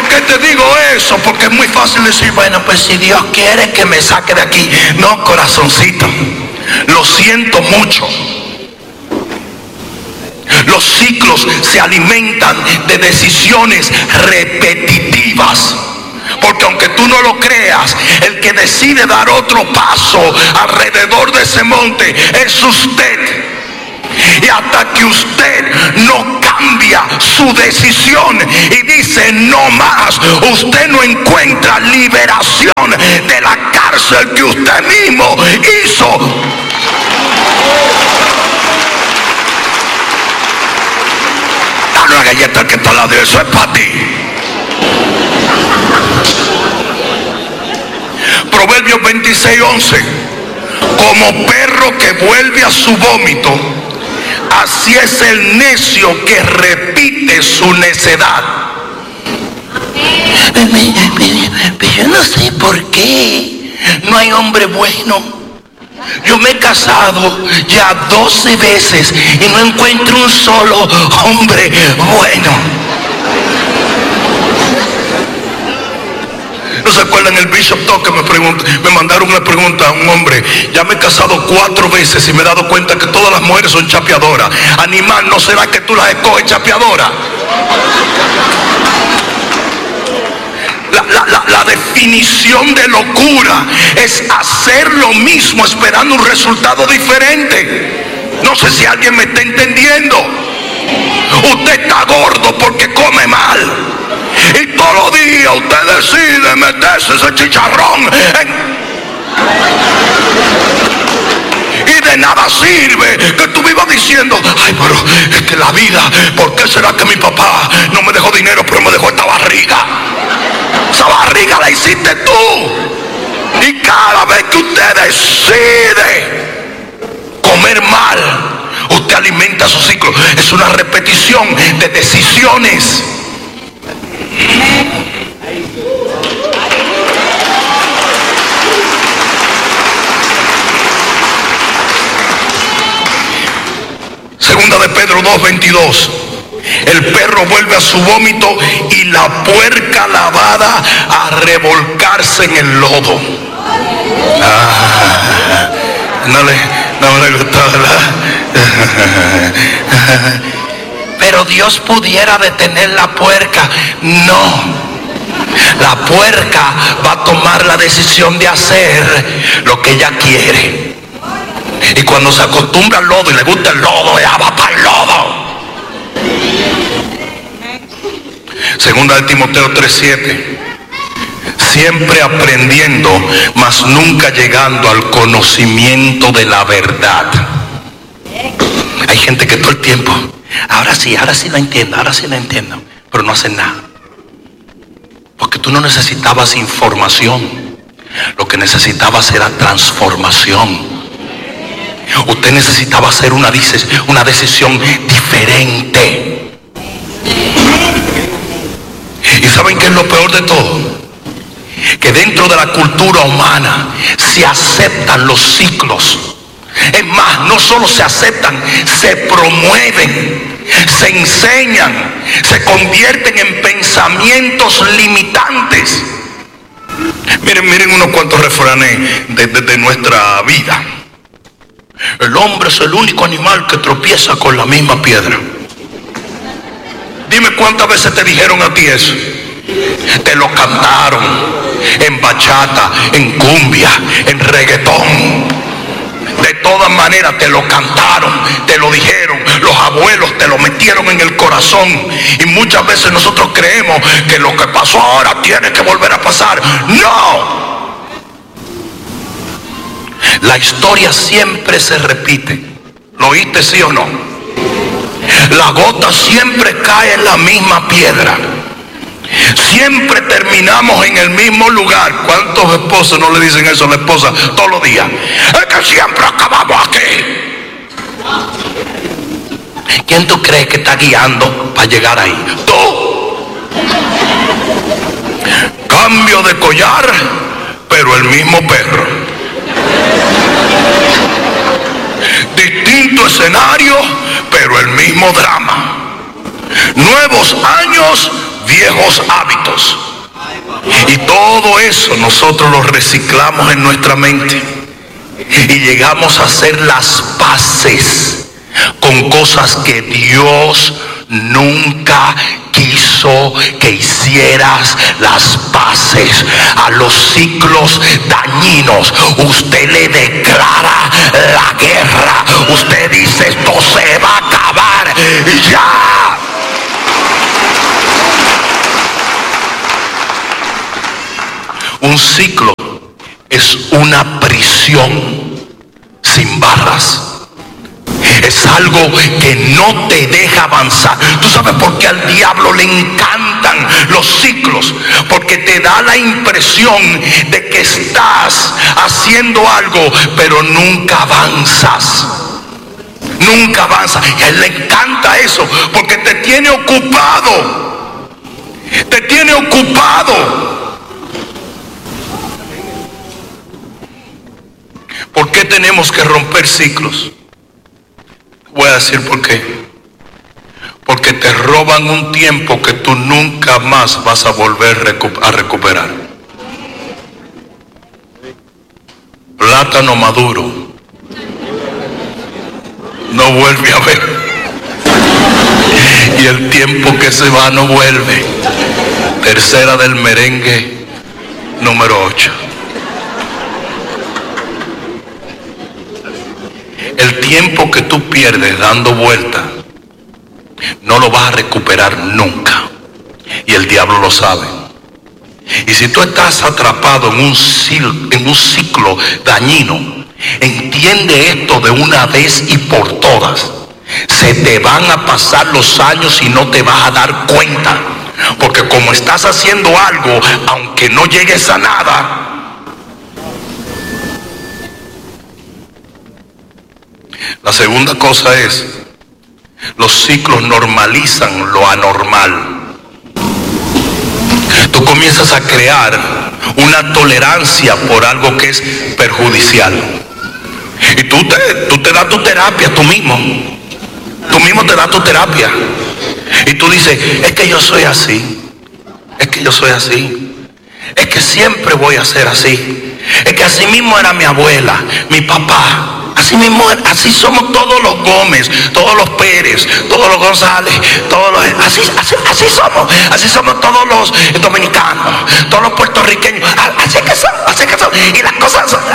qué te digo eso? Porque es muy fácil decir, bueno, pues si Dios quiere que me saque de aquí. No, corazoncito, lo siento mucho. Los ciclos se alimentan de decisiones repetitivas. Porque aunque tú no lo creas, el que decide dar otro paso alrededor de ese monte es usted. Y hasta que usted no cambia su decisión y dice no más, usted no encuentra liberación de la cárcel que usted mismo hizo. Dale una galleta al que está al lado de eso, es para ti. Proverbios 26:11. Como perro que vuelve a su vómito, así es el necio que repite su necedad. Yo no sé por qué no hay hombre bueno. Yo me he casado ya 12 veces y no encuentro un solo hombre bueno. ¿No se acuerdan el Bishop Talk que me mandaron una pregunta a un hombre? Ya me he casado 4 veces y me he dado cuenta que todas las mujeres son chapeadoras. Animal, ¿no será que tú las escoges chapeadoras? La definición de locura es hacer lo mismo esperando un resultado diferente. No sé si alguien me está entendiendo. Usted está gordo porque come mal. Y todos los días usted decide meterse ese chicharrón y de nada sirve que tú vivas diciendo, ay, pero es que la vida, ¿por qué será que mi papá no me dejó dinero pero me dejó esta barriga? Esa barriga la hiciste tú. Y cada vez que usted decide comer mal, usted alimenta su ciclo. Es una repetición de decisiones. Segunda de Pedro 2:22. El perro vuelve a su vómito y la puerca lavada a revolcarse en el lodo. No le gustó, ¿verdad? Pero Dios pudiera detener la puerca. No. La puerca va a tomar la decisión de hacer lo que ella quiere. Y cuando se acostumbra al lodo y le gusta el lodo, ella va para el lodo. Segunda de Timoteo 3:7. Siempre aprendiendo, mas nunca llegando al conocimiento de la verdad. Hay gente que todo el tiempo, ahora sí la entiendo, pero no hacen nada. Porque tú no necesitabas información, lo que necesitabas era transformación. Usted necesitaba hacer una decisión diferente. ¿Y saben qué es lo peor de todo? Que dentro de la cultura humana se aceptan los ciclos. Es más, no solo se aceptan, se promueven, se enseñan, se convierten en pensamientos limitantes. Miren unos cuantos refranes de nuestra vida. El hombre es el único animal que tropieza con la misma piedra. Dime cuántas veces te dijeron a ti eso. Te lo cantaron en bachata, en cumbia, en reggaetón. De todas maneras te lo cantaron, te lo dijeron, los abuelos te lo metieron en el corazón. Y muchas veces nosotros creemos que lo que pasó ahora tiene que volver a pasar. ¡No! La historia siempre se repite. ¿Lo oíste, sí o no? La gota siempre cae en la misma piedra. Siempre terminamos en el mismo lugar. ¿Cuántos esposos no le dicen eso a la esposa todos los días? Es que siempre acabamos aquí. ¿Quién tú crees que está guiando para llegar ahí? Tú. Cambio de collar, pero el mismo perro. Distinto escenario, pero el mismo drama. Nuevos años, viejos hábitos. Y todo eso nosotros lo reciclamos en nuestra mente y llegamos a hacer las paces con cosas que Dios nunca quiso que hicieras las paces. A los ciclos dañinos usted le declara la guerra. Usted dice: esto se va a acabar ya. Un ciclo es una prisión sin barras. Es algo que no te deja avanzar. ¿Tú sabes por qué al diablo le encantan los ciclos? Porque te da la impresión de que estás haciendo algo, pero nunca avanzas. Nunca avanzas. Y a él le encanta eso, porque te tiene ocupado. Te tiene ocupado. ¿Por qué tenemos que romper ciclos? Voy a decir por qué. Porque te roban un tiempo que tú nunca más vas a volver a recuperar. Plátano maduro no vuelve a ver. Y el tiempo que se va no vuelve. Tercera del merengue, número 8. El tiempo que tú pierdes dando vuelta no lo vas a recuperar nunca, y el diablo lo sabe. Y si tú estás atrapado en un ciclo dañino, entiende esto de una vez y por todas. Se te van a pasar los años y no te vas a dar cuenta, porque como estás haciendo algo, aunque no llegues a nada. La segunda cosa es: los ciclos normalizan lo anormal. Tú comienzas a crear una tolerancia por algo que es perjudicial. Y tú te das tu terapia tú mismo. Tú mismo te das tu terapia. Y tú dices: es que yo soy así. Es que yo soy así. Es que siempre voy a ser así. Es que así mismo era mi abuela, mi papá. Así mismo, así somos todos los Gómez, todos los Pérez, todos los González, así somos todos los dominicanos, todos los puertorriqueños, así que son, y las cosas son.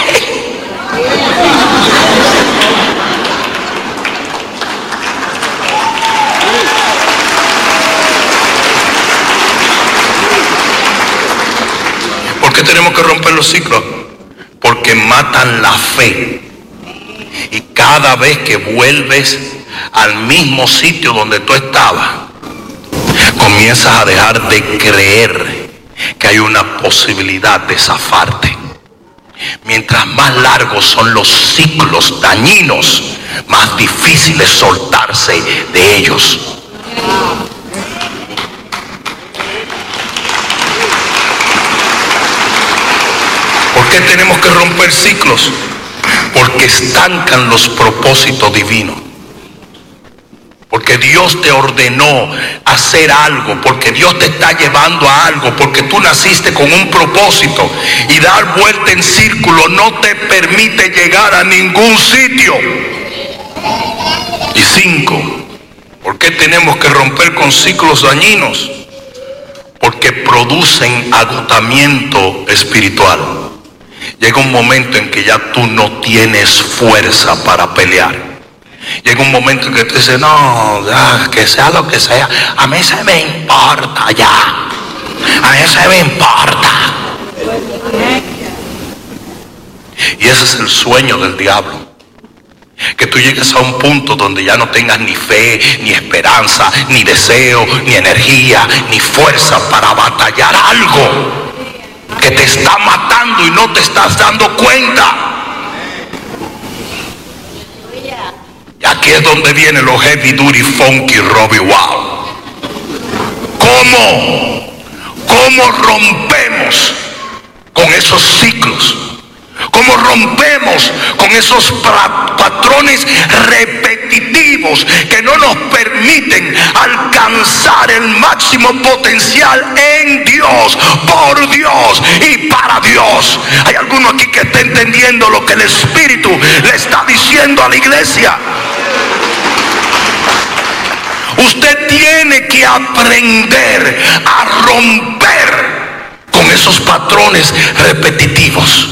¿Por qué tenemos que romper los ciclos? Porque matan la fe. Y cada vez que vuelves al mismo sitio donde tú estabas, comienzas a dejar de creer que hay una posibilidad de zafarte. Mientras más largos son los ciclos dañinos, más difícil es soltarse de ellos. ¿Por qué tenemos que romper ciclos? Porque estancan los propósitos divinos. Porque Dios te ordenó hacer algo, porque Dios te está llevando a algo, porque tú naciste con un propósito, y dar vuelta en círculo no te permite llegar a ningún sitio. Y 5, ¿por qué tenemos que romper con ciclos dañinos? Porque producen agotamiento espiritual. Llega un momento en que ya tú no tienes fuerza para pelear. Llega un momento en que tú dices: no, ya, que sea lo que sea, a mí se me importa ya. A mí se me importa. Y ese es el sueño del diablo. Que tú llegues a un punto donde ya no tengas ni fe, ni esperanza, ni deseo, ni energía, ni fuerza para batallar algo que te está matando y no te estás dando cuenta. Y aquí es donde vienen los heavy duty, funky, Robbie Wow. ¿Cómo rompemos con esos ciclos? ¿Cómo rompemos con esos patrones repetitivos que no nos permiten alcanzar alcanzar el máximo potencial en Dios, por Dios y para Dios. Hay alguno aquí que está entendiendo lo que el Espíritu le está diciendo a la iglesia. Usted tiene que aprender a romper con esos patrones repetitivos.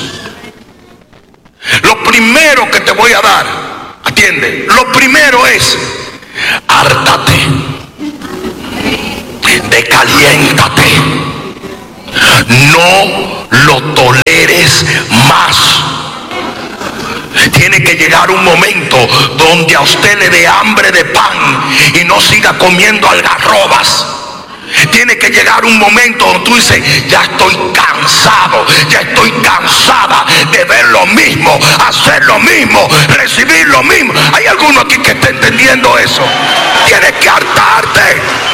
Lo primero que te voy a dar, atiende, lo primero es: hártate, decaliéntate, no lo toleres más. Tiene que llegar un momento donde a usted le dé hambre de pan y no siga comiendo algarrobas. Tiene que llegar un momento donde tú dices: ya estoy cansado, ya estoy cansada de ver lo mismo, hacer lo mismo, recibir lo mismo. ¿Hay alguno aquí que está entendiendo eso? Tienes que hartarte.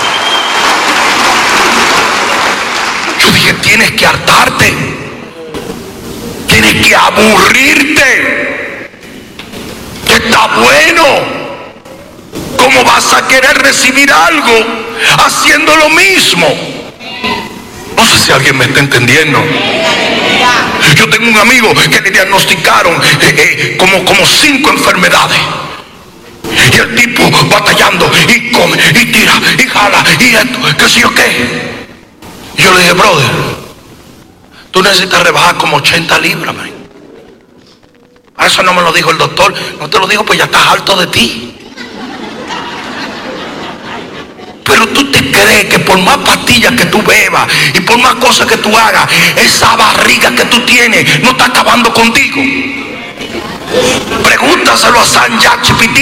Yo dije: tienes que hartarte, tienes que aburrirte. Está bueno. ¿Cómo vas a querer recibir algo haciendo lo mismo? No sé si alguien me está entendiendo. Yo tengo un amigo que le diagnosticaron como 5 enfermedades. Y el tipo batallando y come y tira y jala y esto, qué sé yo qué. Y yo le dije: brother, tú necesitas rebajar como 80 libras, man. A eso no me lo dijo el doctor. No te lo dijo, pues ya estás harto de ti. Pero tú te crees que por más pastillas que tú bebas y por más cosas que tú hagas, esa barriga que tú tienes no está acabando contigo. Pregúntaselo a San ChatGPT.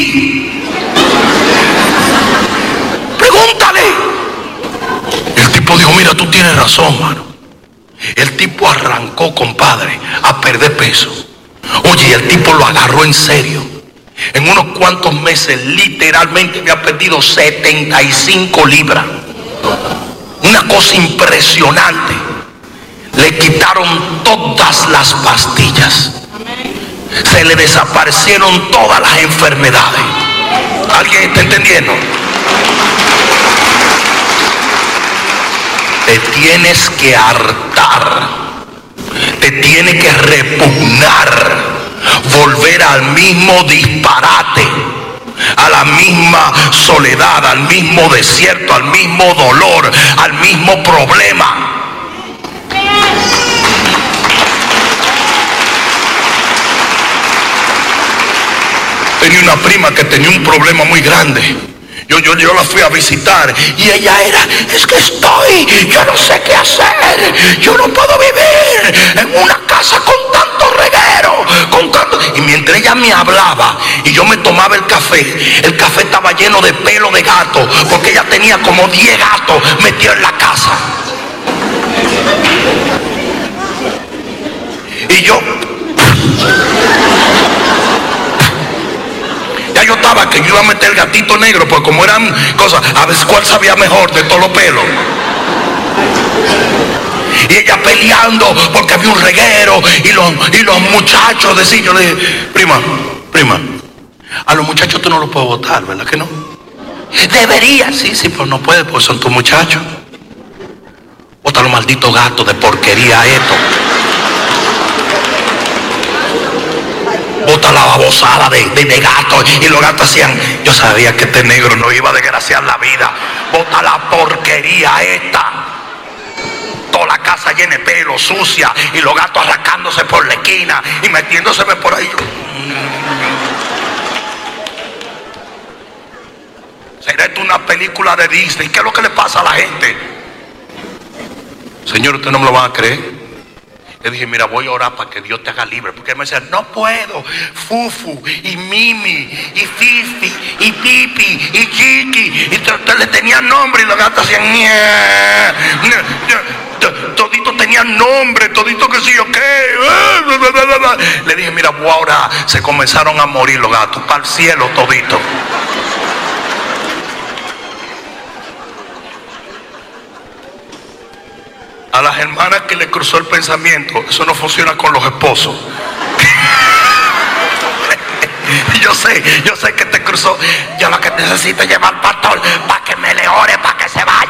Pregúntale. El tipo dijo: mira, tú tienes razón, mano. El tipo arrancó, compadre, a perder peso. Oye, el tipo lo agarró en serio. En unos cuantos meses literalmente había perdido 75 libras. Una cosa impresionante. Le quitaron todas las pastillas. Se le desaparecieron todas las enfermedades. ¿Alguien está entendiendo? Te tienes que hartar. Te tiene que repugnar, volver al mismo disparate, a la misma soledad, al mismo desierto, al mismo dolor, al mismo problema. Tenía una prima que tenía un problema muy grande. Yo la fui a visitar y ella era: es que yo no sé qué hacer, yo no puedo vivir en una casa con tanto reguero, y mientras ella me hablaba y yo me tomaba el café estaba lleno de pelo de gato, porque ella tenía como 10 gatos metidos en la casa. Y yo yo estaba que yo iba a meter el gatito negro, pues como eran cosas, a ver cuál sabía mejor de todos los pelos. Y ella peleando porque había un reguero y los muchachos decían. Yo le dije: prima, a los muchachos tú no los puedes votar, ¿verdad que no? Debería, sí, pero no puedes, pues son tus muchachos. Bota los malditos gatos de porquería esto. Bota la babosada de gatos. Y los gatos hacían: yo sabía que este negro no iba a desgraciar la vida. Bota la porquería esta. Toda la casa llena de pelo, sucia, y los gatos arrancándose por la esquina y metiéndoseme por ahí. ¿Será esto una película de Disney? ¿Qué es lo que le pasa a la gente? Señor, usted no me lo van a creer. Le dije: mira, voy a orar para que Dios te haga libre. Porque él me decía: no puedo. Fufu y Mimi y Fifi y Pipi y Chiqui. Y le tenían nombre y los gatos hacían todito tenían nombre, todito que sí o qué. Le dije: mira, voy a orar. Se comenzaron a morir los gatos. Para el cielo todito. A las hermanas que le cruzó el pensamiento: eso no funciona con los esposos. Yo sé que te cruzó. Yo lo que necesito es llevar al pastor para que me le ore, para que se vaya.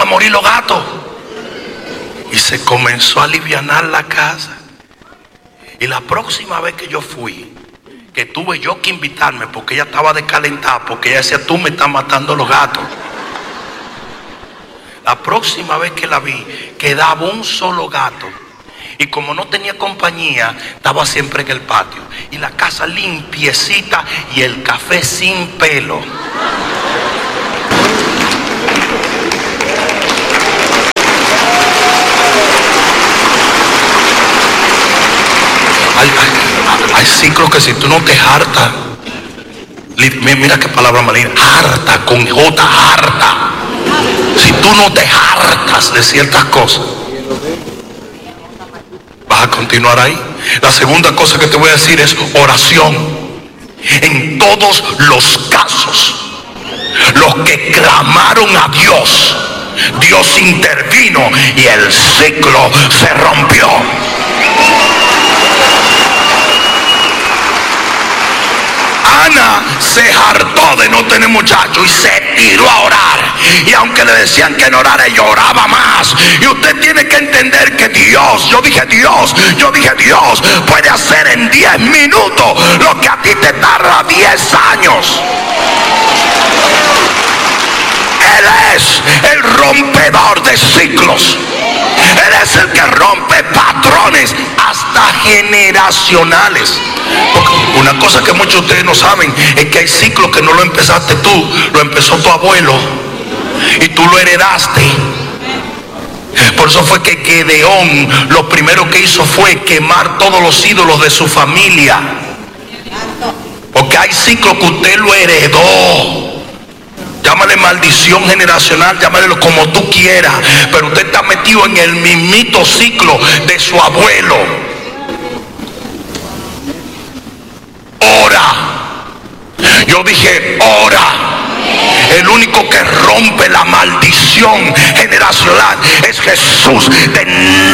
morir los gatos. Y se comenzó a alivianar la casa. Y la próxima vez que yo fui, que tuve yo que invitarme, porque ella estaba descalentada, porque ella decía, tú me estás matando los gatos. La próxima vez que la vi, quedaba un solo gato. Y como no tenía compañía, estaba siempre en el patio. Y la casa limpiecita y el café sin pelo. Hay ciclos que si tú no te hartas, mira qué palabra maligna, harta con J, harta. Si tú no te hartas de ciertas cosas, vas a continuar ahí. La segunda cosa que te voy a decir es oración. En todos los casos, los que clamaron a Dios, Dios intervino y el ciclo se rompió. Ana se hartó de no tener muchachos y se tiró a orar. Y aunque le decían que no orara, ella oraba más. Y usted tiene que entender que Dios, yo dije Dios, puede hacer en 10 minutos lo que a ti te tarda 10 años. Él es el rompedor de ciclos. Él es el que rompe patrones hasta generacionales. Porque una cosa que muchos de ustedes no saben es que hay ciclos que no lo empezaste tú, lo empezó tu abuelo y tú lo heredaste. Por eso fue que Gedeón lo primero que hizo fue quemar todos los ídolos de su familia. Porque hay ciclos que usted lo heredó. Llámale maldición generacional, llámale como tú quieras, pero usted está metido en el mismito ciclo de su abuelo. Ora. Yo dije ora. El único que rompe la maldición generacional es Jesús de...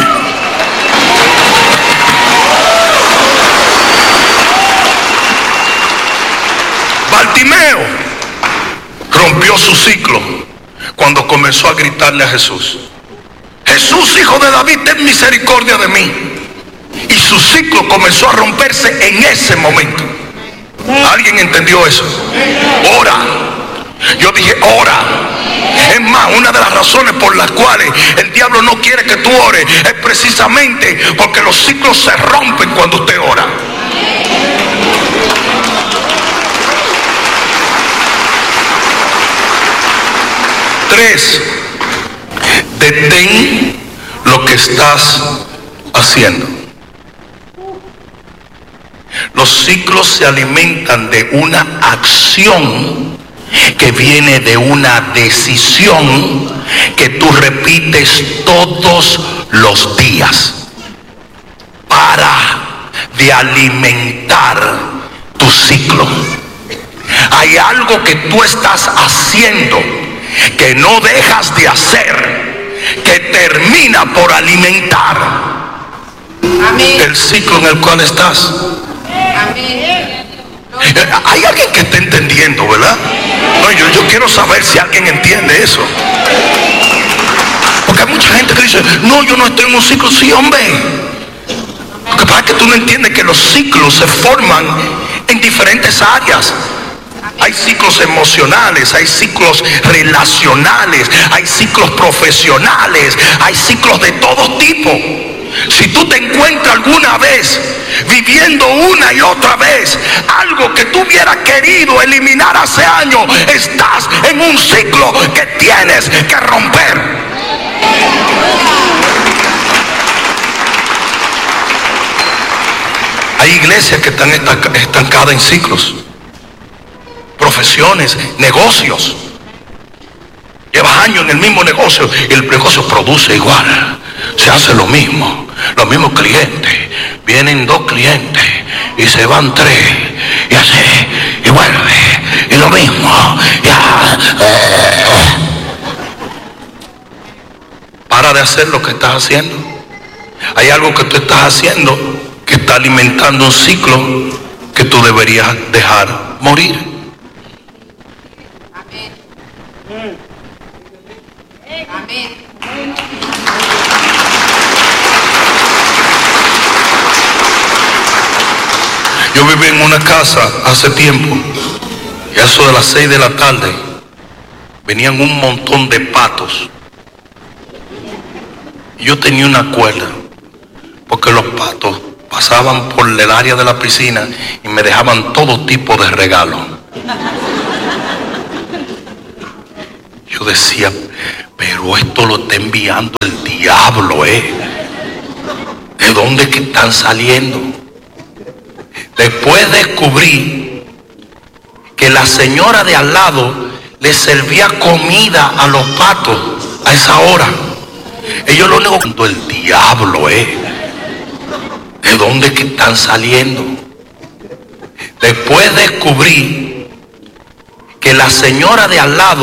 Bartimeo rompió su ciclo cuando comenzó a gritarle a Jesús: Jesús, hijo de David, ten misericordia de mí. Y su ciclo comenzó a romperse en ese momento. ¿Alguien entendió eso? Ora. Yo dije ora. Es más, una de las razones por las cuales el diablo no quiere que tú ores es precisamente porque los ciclos se rompen cuando usted ora. Tres, detén lo que estás haciendo. Los ciclos se alimentan de una acción que viene de una decisión que tú repites todos los días para de alimentar tu ciclo. Hay algo que tú estás haciendo que no dejas de hacer, que termina por alimentar el ciclo en el cual estás. Hay alguien que esté entendiendo, ¿verdad? No, yo quiero saber si alguien entiende eso. Porque hay mucha gente que dice, no, yo no estoy en un ciclo. Sí, hombre. Lo que pasa es que tú no entiendes que los ciclos se forman en diferentes áreas. Hay ciclos emocionales, hay ciclos relacionales, hay ciclos profesionales, hay ciclos de todo tipo. Si tú te encuentras alguna vez viviendo una y otra vez algo que tú hubieras querido eliminar hace años, estás en un ciclo que tienes que romper. Hay iglesias que están estancadas en ciclos, profesiones, negocios. Llevas años en el mismo negocio y el negocio produce igual, se hace lo mismo, los mismos clientes, vienen 2 clientes y se van 3 y así, y vuelve, y lo mismo, ya. Para de hacer lo que estás haciendo. Hay algo que tú estás haciendo que está alimentando un ciclo que tú deberías dejar morir. Amén. una casa hace tiempo y a eso de las 6 de la tarde venían un montón de patos. Y yo tenía una cuerda porque los patos pasaban por el área de la piscina y me dejaban todo tipo de regalos. Yo decía, pero esto lo está enviando el diablo, ¿de dónde que están saliendo? Después descubrí que la señora de al lado le servía comida a los patos a esa hora. Ellos lo único que el diablo, ¿de dónde que están saliendo? Después descubrí que la señora de al lado